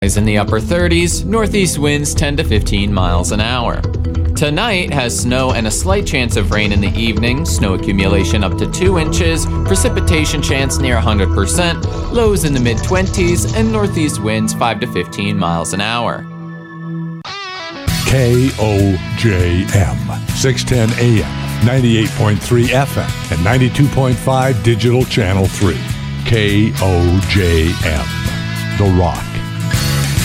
Highs in the upper 30s, northeast winds 10 to 15 miles an hour. Tonight has snow and a slight chance of rain in the evening, snow accumulation up to 2 inches, precipitation chance near 100%, lows in the mid-20s, and northeast winds 5 to 15 miles an hour. KOJM, 610 AM, 98.3 FM, and 92.5 Digital Channel 3. KOJM, The Rock.